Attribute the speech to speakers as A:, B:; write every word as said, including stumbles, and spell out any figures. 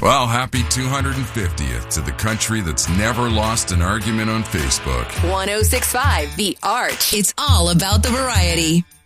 A: Well, happy two hundred fiftieth to the country that's never lost an argument on Facebook.
B: one oh six point five The Arch. It's all about the variety.